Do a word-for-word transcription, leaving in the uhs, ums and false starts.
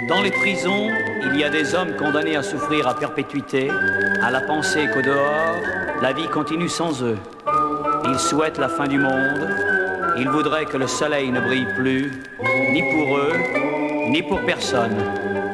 Dans les prisons, il y a des hommes condamnés à souffrir à perpétuité, à la pensée qu'au dehors, la vie continue sans eux. Ils souhaitent la fin du monde, ils voudraient que le soleil ne brille plus, ni pour eux, ni pour personne.